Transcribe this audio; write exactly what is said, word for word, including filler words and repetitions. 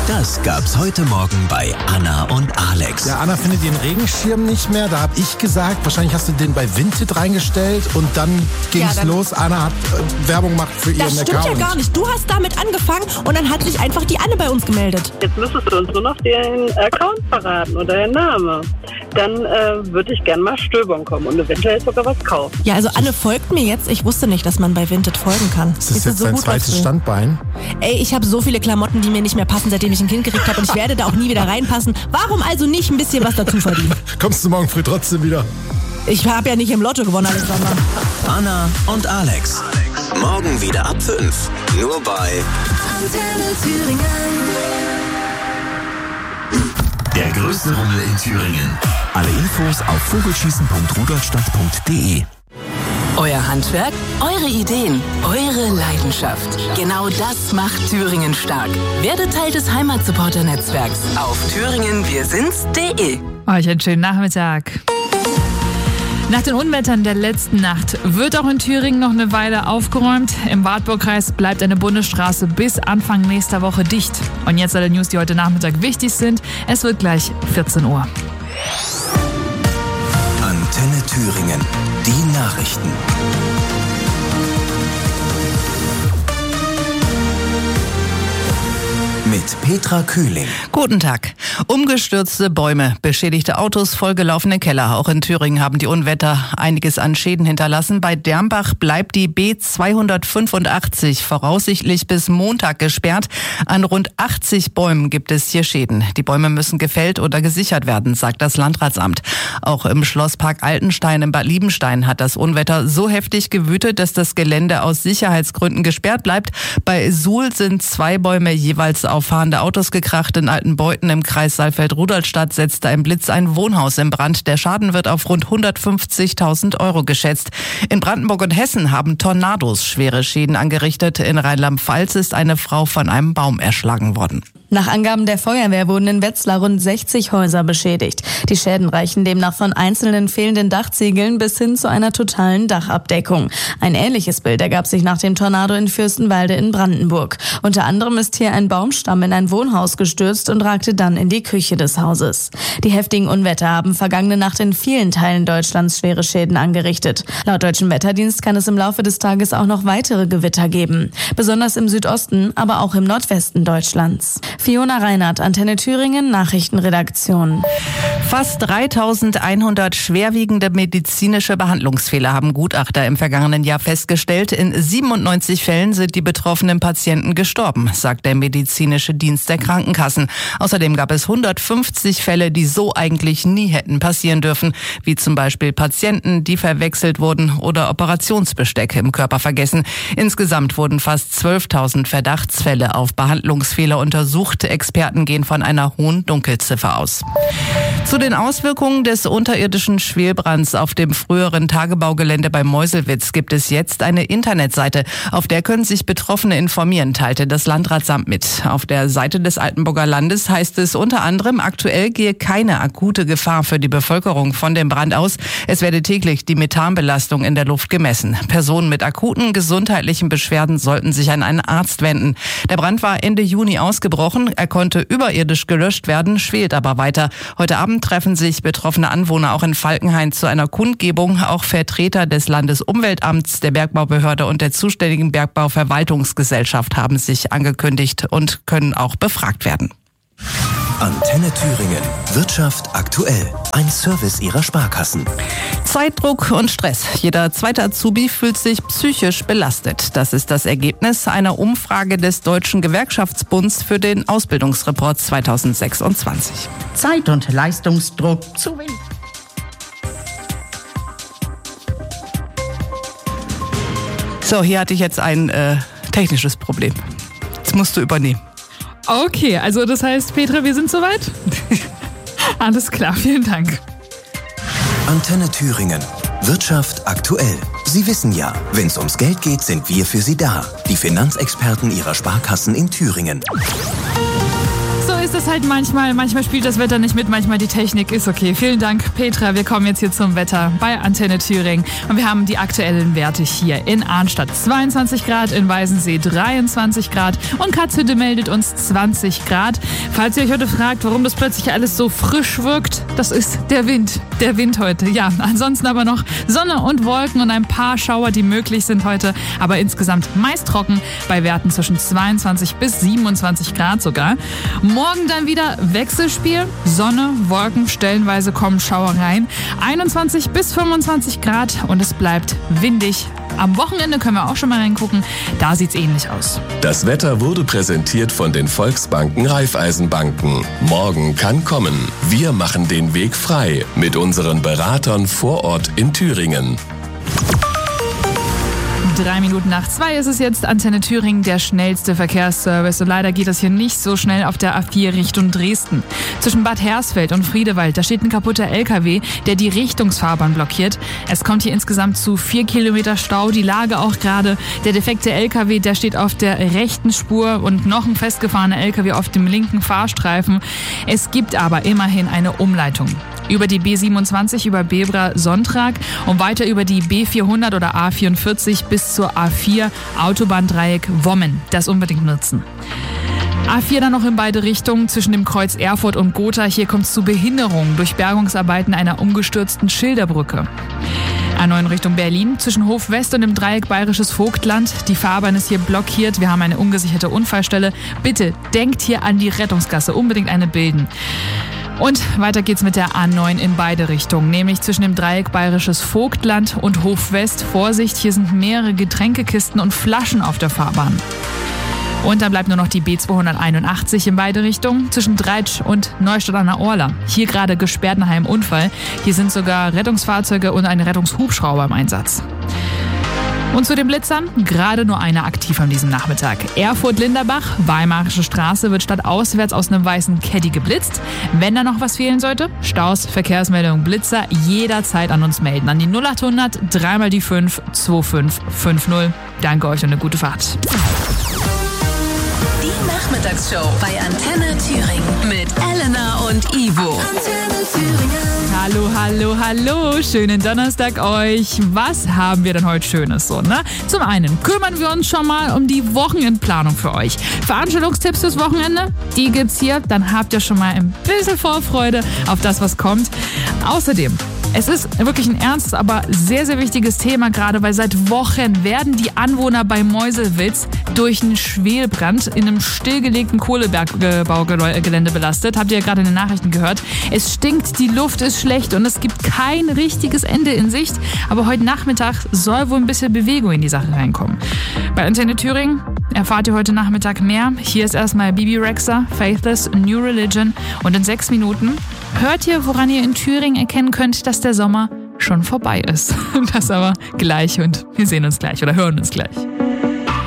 Das gab's heute Morgen bei Anna und Alex. Ja, Anna findet ihren Regenschirm nicht mehr. Da habe ich gesagt, wahrscheinlich hast du den bei Vinted reingestellt und dann ging's ja, dann los. Anna hat äh, Werbung gemacht für ihren Account. Das stimmt ja gar nicht. Du hast damit angefangen und dann hat sich einfach die Anne bei uns gemeldet. Jetzt müsstest du uns nur noch den Account verraten oder den Namen. Dann äh, würde ich gerne mal stöbern kommen und eventuell sogar was kaufen. Ja, also Anne folgt mir jetzt. Ich wusste nicht, dass man bei Vinted folgen kann. Ist das jetzt so dein zweites Standbein? Ey, ich habe so viele Klamotten, die mir nicht mehr passen, seitdem ich ein Kind gekriegt habe und ich werde da auch nie wieder reinpassen. Warum also nicht ein bisschen was dazu verdienen? Kommst du morgen früh trotzdem wieder? Ich habe ja nicht im Lotto gewonnen, Alexander. Anna und Alex. Morgen wieder ab fünf. Nur bei Antenne Thüringen. Der größte Rummel in Thüringen. Alle Infos auf vogelschießen punkt rudolstadt punkt de. Euer Handwerk, eure Ideen, eure Leidenschaft. Genau das macht Thüringen stark. Werdet Teil des Heimatsupporter-Netzwerks auf thüringen wir sind's punkt de. Euch einen schönen Nachmittag. Nach den Unwettern der letzten Nacht wird auch in Thüringen noch eine Weile aufgeräumt. Im Wartburgkreis bleibt eine Bundesstraße bis Anfang nächster Woche dicht. Und jetzt alle News, die heute Nachmittag wichtig sind. Es wird gleich vierzehn Uhr. Antenne Thüringen. Die Nachrichten. Mit Petra Kühling. Guten Tag. Umgestürzte Bäume, beschädigte Autos, vollgelaufene Keller. Auch in Thüringen haben die Unwetter einiges an Schäden hinterlassen. Bei Dermbach bleibt die B zweihundertfünfundachtzig voraussichtlich bis Montag gesperrt. An rund achtzig Bäumen gibt es hier Schäden. Die Bäume müssen gefällt oder gesichert werden, sagt das Landratsamt. Auch im Schlosspark Altenstein in Bad Liebenstein hat das Unwetter so heftig gewütet, dass das Gelände aus Sicherheitsgründen gesperrt bleibt. Bei Suhl sind zwei Bäume jeweils auf fahrende Autos gekracht. In Altenbeuthen im Kreis Saalfeld-Rudolstadt setzte ein Blitz ein Wohnhaus in Brand. Der Schaden wird auf rund hundertfünfzigtausend Euro geschätzt. In Brandenburg und Hessen haben Tornados schwere Schäden angerichtet. In Rheinland-Pfalz ist eine Frau von einem Baum erschlagen worden. Nach Angaben der Feuerwehr wurden in Wetzlar rund sechzig Häuser beschädigt. Die Schäden reichen demnach von einzelnen fehlenden Dachziegeln bis hin zu einer totalen Dachabdeckung. Ein ähnliches Bild ergab sich nach dem Tornado in Fürstenwalde in Brandenburg. Unter anderem ist hier ein Baumstamm in ein Wohnhaus gestürzt und ragte dann in die Küche des Hauses. Die heftigen Unwetter haben vergangene Nacht in vielen Teilen Deutschlands schwere Schäden angerichtet. Laut Deutschem Wetterdienst kann es im Laufe des Tages auch noch weitere Gewitter geben. Besonders im Südosten, aber auch im Nordwesten Deutschlands. Fiona Reinhardt, Antenne Thüringen, Nachrichtenredaktion. Fast dreitausendeinhundert schwerwiegende medizinische Behandlungsfehler haben Gutachter im vergangenen Jahr festgestellt. In siebenundneunzig Fällen sind die betroffenen Patienten gestorben, sagt der medizinische Dienst der Krankenkassen. Außerdem gab es hundertfünfzig Fälle, die so eigentlich nie hätten passieren dürfen, wie zum Beispiel Patienten, die verwechselt wurden oder Operationsbesteck im Körper vergessen. Insgesamt wurden fast zwölftausend Verdachtsfälle auf Behandlungsfehler untersucht. Experten gehen von einer hohen Dunkelziffer aus. Zu den Auswirkungen des unterirdischen Schwelbrands auf dem früheren Tagebaugelände bei Meuselwitz gibt es jetzt eine Internetseite. Auf der können sich Betroffene informieren, teilte das Landratsamt mit. Auf der Seite des Altenburger Landes heißt es unter anderem, aktuell gehe keine akute Gefahr für die Bevölkerung von dem Brand aus. Es werde täglich die Methanbelastung in der Luft gemessen. Personen mit akuten gesundheitlichen Beschwerden sollten sich an einen Arzt wenden. Der Brand war Ende Juni ausgebrochen. Er konnte überirdisch gelöscht werden, schwelt aber weiter. Heute Abend treffen sich betroffene Anwohner auch in Falkenhain zu einer Kundgebung. Auch Vertreter des Landesumweltamts, der Bergbaubehörde und der zuständigen Bergbauverwaltungsgesellschaft haben sich angekündigt und können auch befragt werden. Antenne Thüringen. Wirtschaft aktuell. Ein Service ihrer Sparkassen. Zeitdruck und Stress. Jeder zweite Azubi fühlt sich psychisch belastet. Das ist das Ergebnis einer Umfrage des Deutschen Gewerkschaftsbunds für den Ausbildungsreport zweitausendsechsundzwanzig. Zeit- und Leistungsdruck zu wenig. So, hier hatte ich jetzt ein äh, technisches Problem. Jetzt musst du übernehmen. Okay, also das heißt, Petra, wir sind soweit? Alles klar, vielen Dank. Antenne Thüringen. Wirtschaft aktuell. Sie wissen ja, wenn es ums Geld geht, sind wir für Sie da. Die Finanzexperten Ihrer Sparkassen in Thüringen. ist das halt manchmal. Manchmal spielt das Wetter nicht mit, manchmal die Technik. Ist okay. Vielen Dank, Petra. Wir kommen jetzt hier zum Wetter bei Antenne Thüringen. Und wir haben die aktuellen Werte hier in Arnstadt. zweiundzwanzig Grad, in Weißensee dreiundzwanzig Grad und Katzhütte meldet uns zwanzig Grad. Falls ihr euch heute fragt, warum das plötzlich alles so frisch wirkt, das ist der Wind. Der Wind heute. Ja, ansonsten aber noch Sonne und Wolken und ein paar Schauer, die möglich sind heute. Aber insgesamt meist trocken bei Werten zwischen zweiundzwanzig bis siebenundzwanzig Grad sogar. Morgen dann wieder Wechselspiel. Sonne, Wolken, stellenweise kommen Schauer rein. einundzwanzig bis fünfundzwanzig Grad und es bleibt windig. Am Wochenende können wir auch schon mal reingucken. Da sieht's ähnlich aus. Das Wetter wurde präsentiert von den Volksbanken Raiffeisenbanken. Morgen kann kommen. Wir machen den Weg frei mit unseren Beratern vor Ort in Thüringen. Drei Minuten nach zwei ist es jetzt. Antenne Thüringen, der schnellste Verkehrsservice. Und leider geht es hier nicht so schnell auf der A vier Richtung Dresden. Zwischen Bad Hersfeld und Friedewald, da steht ein kaputter L K W, der die Richtungsfahrbahn blockiert. Es kommt hier insgesamt zu vier Kilometer Stau. Die Lage auch gerade. Der defekte L K W, der steht auf der rechten Spur und noch ein festgefahrener L K W auf dem linken Fahrstreifen. Es gibt aber immerhin eine Umleitung. Über die B siebenundzwanzig über Bebra-Sonntag und weiter über die B vierhundert oder A vierundvierzig bis zur A vier Autobahndreieck Wommen. Das unbedingt nutzen. A vier dann noch in beide Richtungen zwischen dem Kreuz Erfurt und Gotha. Hier kommt es zu Behinderungen durch Bergungsarbeiten einer umgestürzten Schilderbrücke. A neun Richtung Berlin, zwischen Hof West und dem Dreieck Bayerisches Vogtland. Die Fahrbahn ist hier blockiert. Wir haben eine ungesicherte Unfallstelle. Bitte denkt hier an die Rettungsgasse. Unbedingt eine bilden. Und weiter geht's mit der A neun in beide Richtungen, nämlich zwischen dem Dreieck Bayerisches Vogtland und Hof West. Vorsicht, hier sind mehrere Getränkekisten und Flaschen auf der Fahrbahn. Und dann bleibt nur noch die B zweihunderteinundachtzig in beide Richtungen, zwischen Dreitsch und Neustadt an der Orla. Hier gerade gesperrt nach einem Unfall. Hier sind sogar Rettungsfahrzeuge und ein Rettungshubschrauber im Einsatz. Und zu den Blitzern, gerade nur einer aktiv an diesem Nachmittag. Erfurt-Linderbach, Weimarische Straße, wird stadtauswärts aus einem weißen Caddy geblitzt. Wenn da noch was fehlen sollte, Staus, Verkehrsmeldung, Blitzer, jederzeit an uns melden. An die null achthundert, dreimal die fünf, zwei fünf fünf null. Danke euch und eine gute Fahrt. Die Nachmittagsshow bei Antenne Thüringen mit Elena und Ivo. Antenne Thüringen. Hallo, hallo, hallo. Schönen Donnerstag euch. Was haben wir denn heute Schönes so, ne? Zum einen kümmern wir uns schon mal um die Wochenendplanung für euch. Veranstaltungstipps fürs Wochenende, die gibt's hier. Dann habt ihr schon mal ein bisschen Vorfreude auf das, was kommt. Außerdem, es ist wirklich ein ernstes, aber sehr, sehr wichtiges Thema gerade, weil seit Wochen werden die Anwohner bei Meuselwitz durch einen Schwelbrand in einem stillgelegten Kohlebergbaugelände belastet. Habt ihr ja gerade in den Nachrichten gehört. Es stinkt, die Luft ist schlecht und es gibt kein richtiges Ende in Sicht. Aber heute Nachmittag soll wohl ein bisschen Bewegung in die Sache reinkommen. Bei Antenne Thüringen erfahrt ihr heute Nachmittag mehr. Hier ist erstmal Bibi Rexha, Faithless, New Religion. Und in sechs Minuten hört ihr, woran ihr in Thüringen erkennen könnt, dass der Sommer schon vorbei ist. Das aber gleich und wir sehen uns gleich oder hören uns gleich.